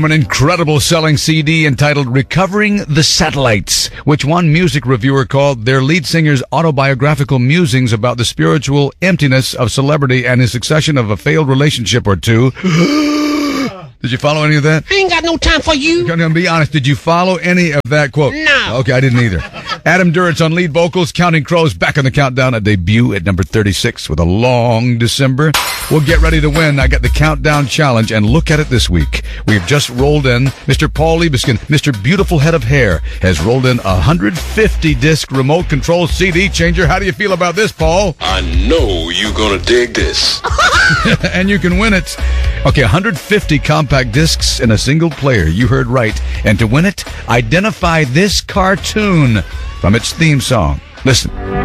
from an incredible selling CD entitled Recovering the Satellites, which one music reviewer called their lead singer's autobiographical musings about the spiritual emptiness of celebrity and his succession of a failed relationship or two. Did you follow any of that? I ain't got no time for you. I'm going to be honest. Did you follow any of that quote? No. Okay, I didn't either. Adam Duritz on lead vocals, Counting Crows back on the countdown, a debut at number 36 with a long December. We'll get ready to win. I got the Countdown Challenge, and look at it this week. We've just rolled in. Mr. Paul Liebeskin, Mr. Beautiful Head of Hair, has rolled in a 150-disc remote control CD changer. How do you feel about this, Paul? I know you're gonna dig this. And you can win it. Okay, 150 compact discs in a single player. You heard right. And to win it, identify this cartoon from its theme song. Listen.